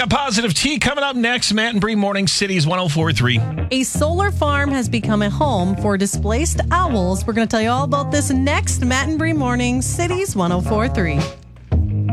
got Positive Tea coming up next. Matt and Bree Morning Cities 104.3. A solar farm has become a home for displaced owls. We're going to tell you all about this next. Matt and Bree Morning Cities 104.3.